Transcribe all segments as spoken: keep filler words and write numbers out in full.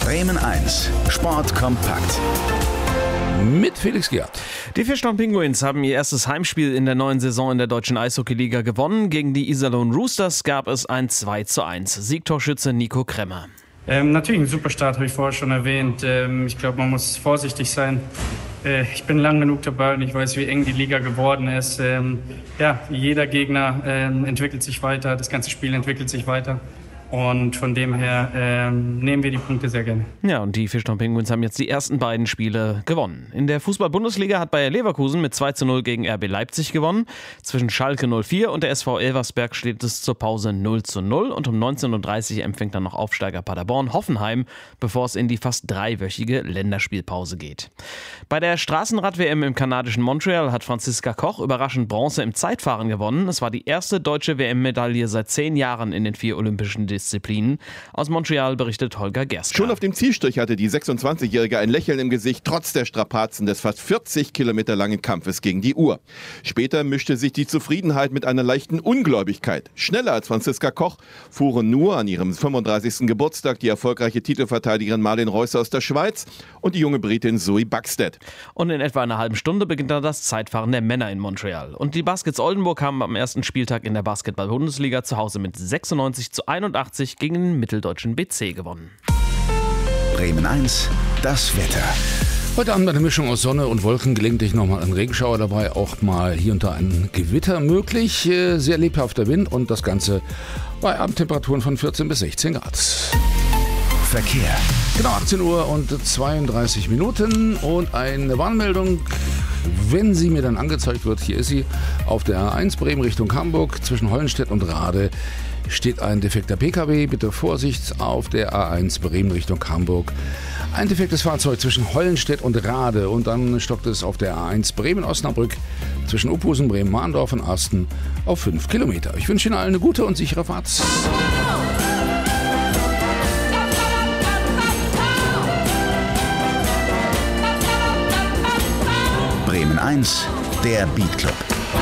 Bremen eins, Sport kompakt. Mit Felix Gerhardt. Die Fischtown Pinguins haben ihr erstes Heimspiel in der neuen Saison in der deutschen Eishockeyliga gewonnen. Gegen die Iserlohn Roosters gab es ein zwei zu eins. Siegtorschütze Nico Kremmer. Ähm, natürlich ein super Start, habe ich vorher schon erwähnt. Ähm, ich glaube, man muss vorsichtig sein. Äh, ich bin lang genug dabei und ich weiß, wie eng die Liga geworden ist. Ähm, ja, jeder Gegner ähm, entwickelt sich weiter, das ganze Spiel entwickelt sich weiter. Und von dem her ähm, nehmen wir die Punkte sehr gerne. Ja, und die Fischtown Penguins haben jetzt die ersten beiden Spiele gewonnen. In der Fußball-Bundesliga hat Bayer Leverkusen mit zwei zu null gegen R B Leipzig gewonnen. Zwischen Schalke null vier und der S V Elversberg steht es zur Pause null zu null. Und um neunzehn Uhr dreißig empfängt dann noch Aufsteiger Paderborn Hoffenheim, bevor es in die fast dreiwöchige Länderspielpause geht. Bei der Straßenrad-W M im kanadischen Montreal hat Franziska Koch überraschend Bronze im Zeitfahren gewonnen. Es war die erste deutsche W M-Medaille seit zehn Jahren in den vier olympischen Disziplinen. Disziplinen. Aus Montreal berichtet Holger Gerstner. Schon auf dem Zielstrich hatte die sechsundzwanzigjährige ein Lächeln im Gesicht, trotz der Strapazen des fast vierzig Kilometer langen Kampfes gegen die Uhr. Später mischte sich die Zufriedenheit mit einer leichten Ungläubigkeit. Schneller als Franziska Koch fuhren nur an ihrem fünfunddreißigsten Geburtstag die erfolgreiche Titelverteidigerin Marlene Reusser aus der Schweiz und die junge Britin Zoe Buxted. Und in etwa einer halben Stunde beginnt dann das Zeitfahren der Männer in Montreal. Und die Baskets Oldenburg haben am ersten Spieltag in der Basketball-Bundesliga zu Hause mit sechsundneunzig zu einundachtzig gegen den mitteldeutschen B C gewonnen. Bremen eins, das Wetter. Heute Abend eine Mischung aus Sonne und Wolken, gelegentlich nochmal ein Regenschauer dabei, auch mal hier und da ein Gewitter möglich. Sehr lebhafter Wind und das Ganze bei Abendtemperaturen von vierzehn bis sechzehn Grad. Verkehr. Genau, achtzehn Uhr und zweiunddreißig Minuten und eine Warnmeldung, wenn sie mir dann angezeigt wird, hier ist sie, auf der A eins Bremen Richtung Hamburg zwischen Hollenstedt und Rade steht ein defekter P K W. Bitte Vorsicht auf der A eins Bremen Richtung Hamburg. Ein defektes Fahrzeug zwischen Hollenstedt und Rade und dann stockt es auf der A eins Bremen-Osnabrück zwischen Uphusen, Bremen-Mahndorf und Asten auf fünf Kilometer. Ich wünsche Ihnen allen eine gute und sichere Fahrt. Bremen eins, der Beat Club.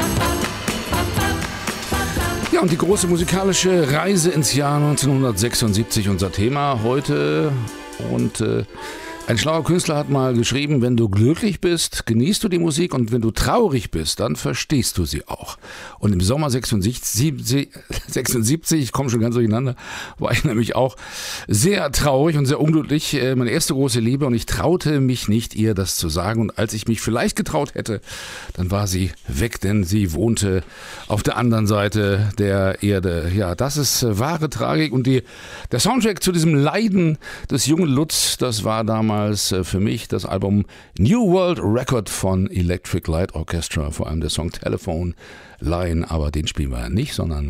Ja, und die große musikalische Reise ins Jahr neunzehnhundertsechsundsiebzig, unser Thema heute. Und äh, ein schlauer Künstler hat mal geschrieben, wenn du glücklich bist, genießt du die Musik und wenn du traurig bist, dann verstehst du sie auch. Und im Sommer sechsundsiebzig, sechsundsiebzig, ich komme schon ganz durcheinander, war ich nämlich auch sehr traurig und sehr unglücklich. Äh, meine erste große Liebe und ich traute mich nicht, ihr das zu sagen. Und als ich mich vielleicht getraut hätte, dann war sie weg, denn sie wohnte auf der anderen Seite der Erde. Ja, das ist äh, wahre Tragik. Und die, der Soundtrack zu diesem Leiden des jungen Lutz, das war damals für mich das Album New World Record von Electric Light Orchestra, vor allem der Song Telephone Line, aber den spielen wir nicht, sondern